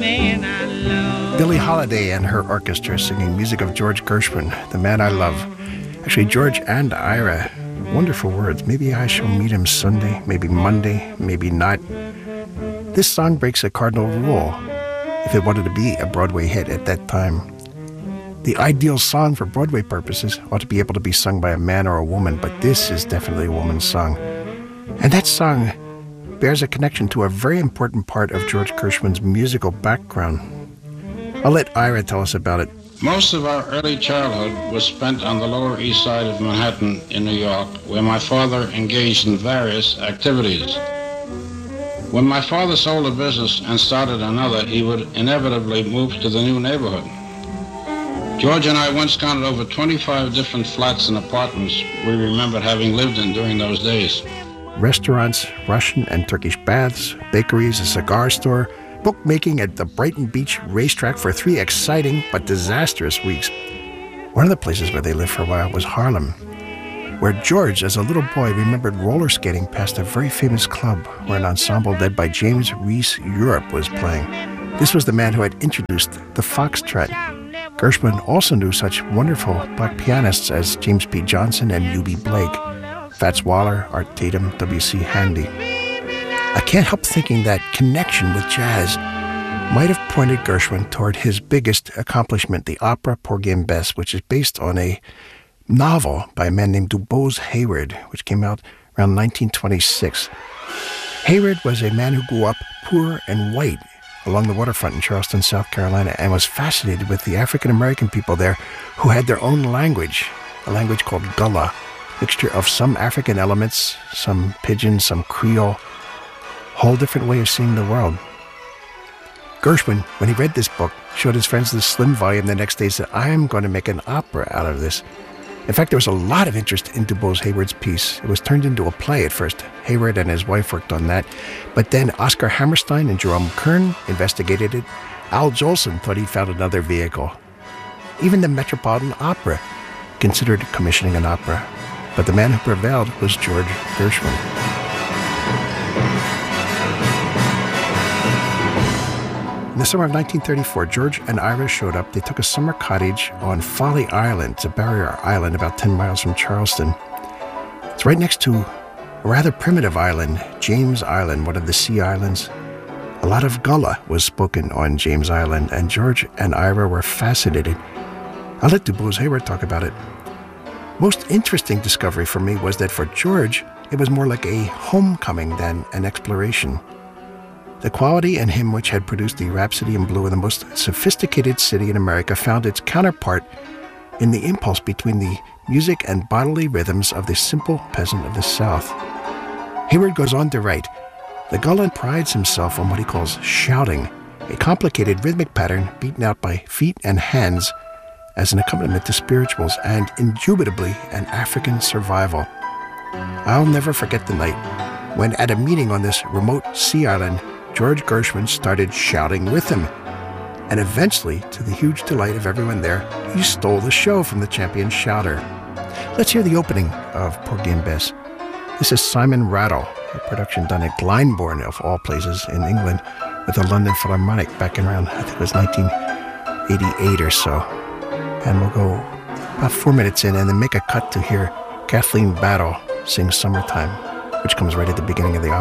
man I love. Billie Holiday and her orchestra singing music of George Gershwin, The Man I Love. Actually, George and Ira, wonderful words. Maybe I shall meet him Sunday, maybe Monday, maybe not. This song breaks a cardinal rule if it wanted to be a Broadway hit at that time. The ideal song for Broadway purposes ought to be able to be sung by a man or a woman, but this is definitely a woman's song. And that song bears a connection to a very important part of George Gershwin's musical background. I'll let Ira tell us about it. Most of our early childhood was spent on the Lower East Side of Manhattan in New York, where my father engaged in various activities. When my father sold a business and started another, he would inevitably move to the new neighborhood. George and I once counted over 25 different flats and apartments we remembered having lived in during those days. Restaurants, Russian and Turkish baths, bakeries, a cigar store, bookmaking at the Brighton Beach racetrack for 3 exciting but disastrous weeks. One of the places where they lived for a while was Harlem, where George, as a little boy, remembered roller skating past a very famous club where an ensemble led by James Reese Europe was playing. This was the man who had introduced the foxtrot. Gershwin also knew such wonderful black pianists as James P. Johnson and U.B. Blake, Fats Waller, Art Tatum, W.C. Handy. I can't help thinking that connection with jazz might have pointed Gershwin toward his biggest accomplishment, the opera Porgy and Bess, which is based on a novel by a man named DuBose Hayward, which came out around 1926. Hayward was a man who grew up poor and white along the waterfront in Charleston, South Carolina, and was fascinated with the African-American people there who had their own language, a language called Gullah, mixture of some African elements, some Pidgin, some Creole, whole different way of seeing the world. Gershwin, when he read this book, showed his friends the slim volume the next day and said, I am going to make an opera out of this. In fact, there was a lot of interest in DuBose Hayward's piece. It was turned into a play at first. Hayward and his wife worked on that. But then Oscar Hammerstein and Jerome Kern investigated it. Al Jolson thought he'd found another vehicle. Even the Metropolitan Opera considered commissioning an opera. But the man who prevailed was George Gershwin. In the summer of 1934, George and Ira showed up. They took a summer cottage on Folly Island. It's a barrier island about 10 miles from Charleston. It's right next to a rather primitive island, James Island, one of the sea islands. A lot of Gullah was spoken on James Island, and George and Ira were fascinated. I'll let DuBose Hayward talk about it. Most interesting discovery for me was that for George, it was more like a homecoming than an exploration. The quality in him which had produced the Rhapsody in Blue, the most sophisticated city in America, found its counterpart in the impulse between the music and bodily rhythms of the simple peasant of the South. Hayward goes on to write, the Gullah prides himself on what he calls shouting, a complicated rhythmic pattern beaten out by feet and hands as an accompaniment to spirituals and indubitably an African survival. I'll never forget the night when at a meeting on this remote sea island, George Gershwin started shouting with him. And eventually, to the huge delight of everyone there, he stole the show from the champion shouter. Let's hear the opening of Porgy and Bess. This is Simon Rattle, a production done at Glyndebourne, of all places, in England, with the London Philharmonic back in around, I think it was 1988 or so. And we'll go about 4 minutes in and then make a cut to hear Kathleen Battle sing Summertime, which comes right at the beginning of the opera.